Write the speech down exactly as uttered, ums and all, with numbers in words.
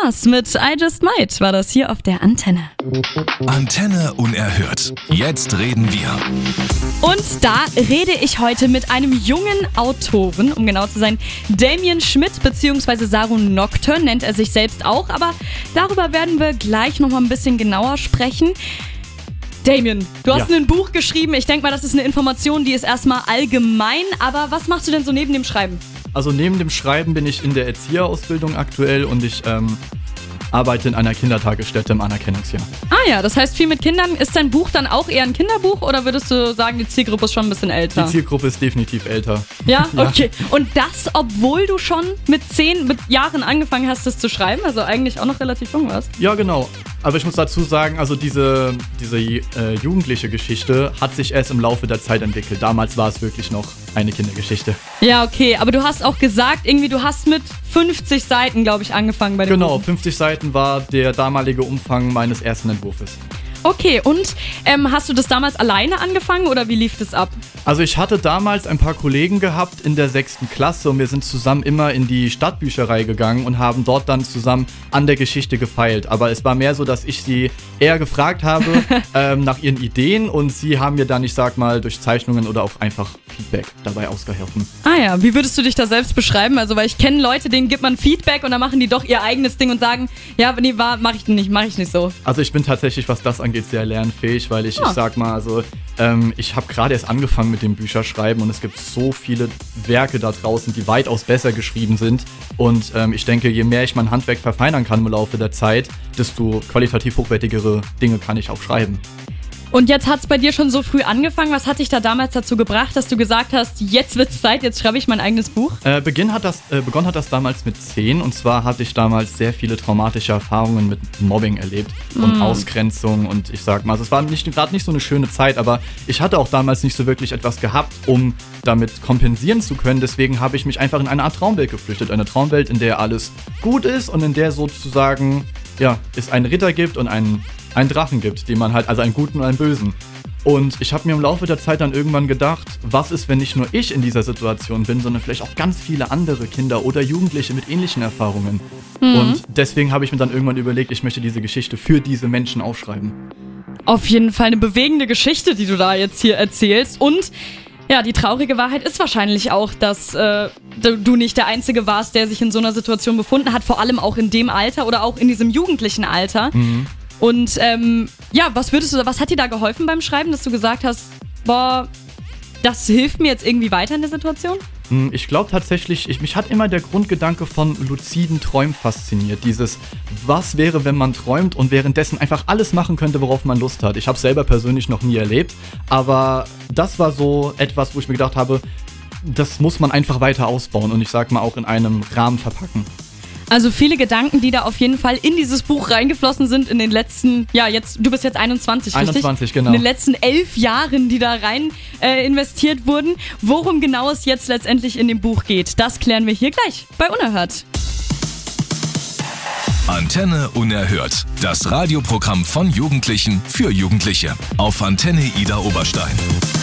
Mars mit I Just Might war das hier auf der Antenne. Antenne unerhört. Jetzt reden wir. Und da rede ich heute mit einem jungen Autoren, um genau zu sein, Damien Schmidt bzw. Saron Nocturne nennt er sich selbst auch, aber darüber werden wir gleich nochmal ein bisschen genauer sprechen. Damien, du hast ja. ein Buch geschrieben, ich denke mal, das ist eine Information, die ist erstmal allgemein, aber was machst du denn so neben dem Schreiben? Also neben dem Schreiben bin ich in der Erzieherausbildung aktuell und ich ähm, arbeite in einer Kindertagesstätte im Anerkennungsjahr. Ah ja, das heißt viel mit Kindern. Ist dein Buch dann auch eher ein Kinderbuch oder würdest du sagen, die Zielgruppe ist schon ein bisschen älter? Die Zielgruppe ist definitiv älter. Ja, okay. Ja. Und das, obwohl du schon mit zehn mit Jahren angefangen hast, das zu schreiben, also eigentlich auch noch relativ jung warst? Ja, genau. Aber ich muss dazu sagen, also diese, diese äh, jugendliche Geschichte hat sich erst im Laufe der Zeit entwickelt. Damals war es wirklich noch eine Kindergeschichte. Ja, okay. Aber du hast auch gesagt, irgendwie du hast mit fünfzig Seiten, glaube ich, angefangen bei dem Genau, Buch. fünfzig Seiten war der damalige Umfang meines ersten Entwurfs. Okay, und ähm, hast du das damals alleine angefangen oder wie lief das ab? Also ich hatte damals ein paar Kollegen gehabt in der sechsten Klasse und wir sind zusammen immer in die Stadtbücherei gegangen und haben dort dann zusammen an der Geschichte gefeilt. Aber es war mehr so, dass ich sie eher gefragt habe ähm, nach ihren Ideen und sie haben mir dann, ich sag mal, durch Zeichnungen oder auch einfach Feedback dabei ausgeholfen. Ah ja, wie würdest du dich da selbst beschreiben? Also weil ich kenne Leute, denen gibt man Feedback und dann machen die doch ihr eigenes Ding und sagen, ja, nee, mach ich nicht, mach ich nicht so. Also ich bin tatsächlich, was das angeht, sehr lernfähig, weil ich, ah. ich sag mal, also ähm, ich habe gerade erst angefangen mit dem Bücherschreiben und es gibt so viele Werke da draußen, die weitaus besser geschrieben sind und ähm, ich denke, je mehr ich mein Handwerk verfeinern kann im Laufe der Zeit, desto qualitativ hochwertigere Dinge kann ich auch schreiben. Und jetzt hat es bei dir schon so früh angefangen. Was hat dich da damals dazu gebracht, dass du gesagt hast, jetzt wird's Zeit, jetzt schreibe ich mein eigenes Buch? Äh, Beginn hat das, äh, begonnen hat das damals mit zehn und zwar hatte ich damals sehr viele traumatische Erfahrungen mit Mobbing erlebt und mm. Ausgrenzung und ich sag mal, also es war nicht, gerade nicht so eine schöne Zeit, aber ich hatte auch damals nicht so wirklich etwas gehabt, um damit kompensieren zu können. Deswegen habe ich mich einfach in eine Art Traumwelt geflüchtet. Eine Traumwelt, in der alles gut ist und in der sozusagen ja, es einen Ritter gibt und einen einen Drachen gibt, den man halt, also einen guten und einen bösen. Und ich habe mir im Laufe der Zeit dann irgendwann gedacht, was ist, wenn nicht nur ich in dieser Situation bin, sondern vielleicht auch ganz viele andere Kinder oder Jugendliche mit ähnlichen Erfahrungen. Mhm. Und deswegen habe ich mir dann irgendwann überlegt, ich möchte diese Geschichte für diese Menschen aufschreiben. Auf jeden Fall eine bewegende Geschichte, die du da jetzt hier erzählst. Und ja, die traurige Wahrheit ist wahrscheinlich auch, dass äh, du nicht der Einzige warst, der sich in so einer Situation befunden hat, vor allem auch in dem Alter oder auch in diesem jugendlichen Alter. Mhm. Und ähm, ja, was würdest du, was hat dir da geholfen beim Schreiben, dass du gesagt hast, boah, das hilft mir jetzt irgendwie weiter in der Situation? Ich glaube tatsächlich, ich, mich hat immer der Grundgedanke von luziden Träumen fasziniert. Dieses, was wäre, wenn man träumt und währenddessen einfach alles machen könnte, worauf man Lust hat. Ich habe es selber persönlich noch nie erlebt, aber das war so etwas, wo ich mir gedacht habe, das muss man einfach weiter ausbauen und ich sag mal auch in einem Rahmen verpacken. Also viele Gedanken, die da auf jeden Fall in dieses Buch reingeflossen sind in den letzten, ja jetzt, du bist jetzt einundzwanzig, richtig? einundzwanzig, genau. In den letzten elf Jahren, die da rein äh, investiert wurden. Worum genau es jetzt letztendlich in dem Buch geht, das klären wir hier gleich bei Unerhört. Antenne Unerhört, das Radioprogramm von Jugendlichen für Jugendliche auf Antenne Ida Oberstein.